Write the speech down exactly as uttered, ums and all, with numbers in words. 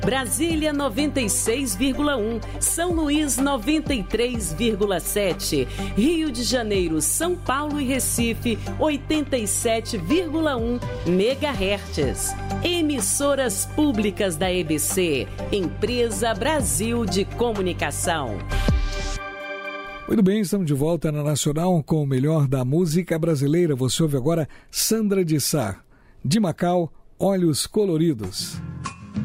Brasília noventa e seis vírgula um, São Luís noventa e três vírgula sete, Rio de Janeiro, São Paulo e Recife oitenta e sete vírgula um megahertz. Emissoras públicas da E B C, Empresa Brasil de Comunicação. Muito bem, estamos de volta na Nacional com o melhor da música brasileira. Você ouve agora Sandra de Sá, de Macau, Olhos Coloridos.